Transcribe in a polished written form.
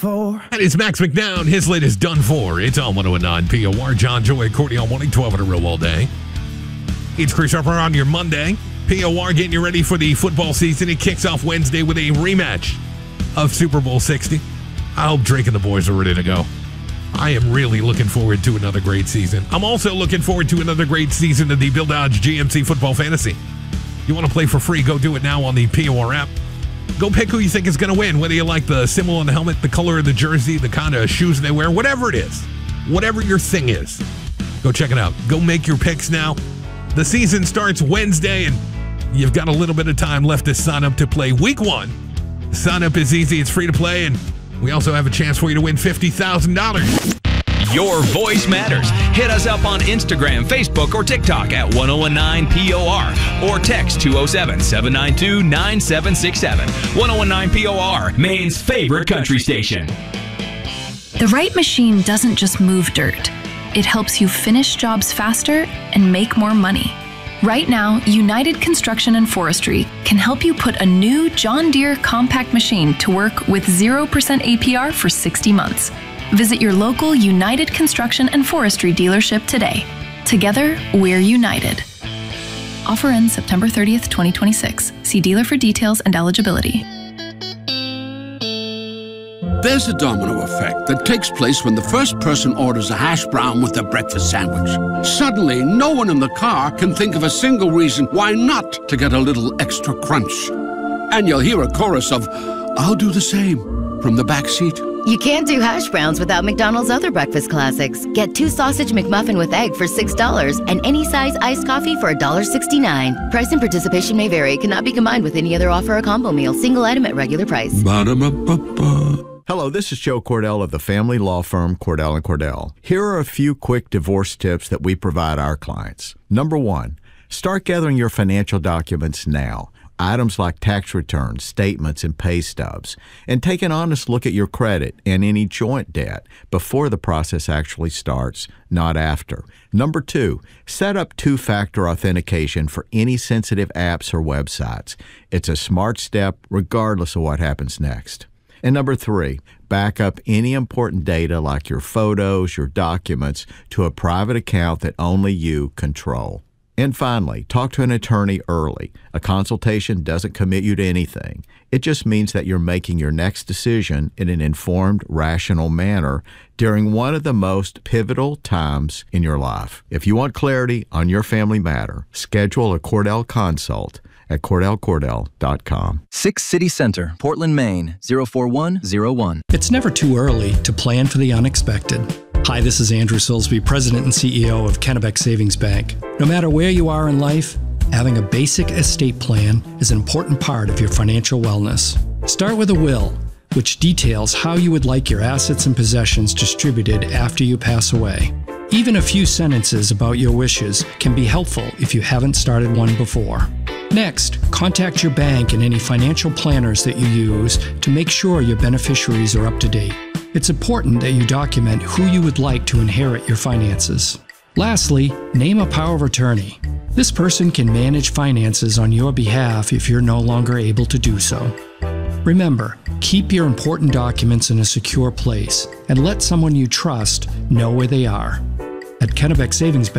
That is Max McNown. His latest Done For. It's on 109 POR. John Joy, Courtney all morning, 12 in a row all day. It's Chris Harper on your Monday. POR getting you ready for the football season. It kicks off Wednesday with a rematch of Super Bowl 60. I hope Drake and the boys are ready to go. I am really looking forward to another great season. I'm also looking forward to another great season of the Bill Dodge GMC Football Fantasy. You want to play for free, go do it now on the POR app. Go pick who you think is going to win, whether you like the symbol on the helmet, the color of the jersey, the kind of shoes they wear, whatever it is. Whatever your thing is. Go check it out. Go make your picks now. The season starts Wednesday, and you've got a little bit of time left to sign up to play Week 1. Sign up is easy. It's free to play, and we also have a chance for you to win $50,000. Your voice matters. Hit us up on Instagram, Facebook, or TikTok at 1019POR or text 207-792-9767. 1019 POR, Maine's favorite country station. The right machine doesn't just move dirt. It helps you finish jobs faster and make more money. Right now, United Construction and Forestry can help you put a new John Deere compact machine to work with 0% APR for 60 months. Visit your local United Construction and Forestry dealership today. Together, we're united. Offer ends September 30th, 2026. See dealer for details and eligibility. There's a domino effect that takes place when the first person orders a hash brown with their breakfast sandwich. Suddenly, no one in the car can think of a single reason why not to get a little extra crunch. And you'll hear a chorus of, "I'll do the same," from the back seat. You can't do hash browns without McDonald's other breakfast classics. Get 2 sausage McMuffin with egg for $6 and any size iced coffee for $1.69. Price and participation may vary. Cannot be combined with any other offer or combo meal. Single item at regular price. Ba-da-ba-ba-ba. Hello, this is Joe Cordell of the family law firm Cordell & Cordell. Here are a few quick divorce tips that we provide our clients. Number 1, start gathering your financial documents now. Items like tax returns, statements, and pay stubs. And take an honest look at your credit and any joint debt before the process actually starts, not after. Number 2, set up 2-factor authentication for any sensitive apps or websites. It's a smart step regardless of what happens next. And number 3, back up any important data like your photos, your documents, to a private account that only you control. And finally, talk to an attorney early. A consultation doesn't commit you to anything. It just means that you're making your next decision in an informed, rational manner during one of the most pivotal times in your life. If you want clarity on your family matter, schedule a Cordell consult at CordellCordell.com. 6 City Center, Portland, Maine, 04101. It's never too early to plan for the unexpected. Hi, this is Andrew Silsby, President and CEO of Kennebec Savings Bank. No matter where you are in life, having a basic estate plan is an important part of your financial wellness. Start with a will, which details how you would like your assets and possessions distributed after you pass away. Even a few sentences about your wishes can be helpful if you haven't started one before. Next, contact your bank and any financial planners that you use to make sure your beneficiaries are up to date. It's important that you document who you would like to inherit your finances. Lastly, name a power of attorney. This person can manage finances on your behalf if you're no longer able to do so. Remember, keep your important documents in a secure place and let someone you trust know where they are. At Kennebec Savings Bank,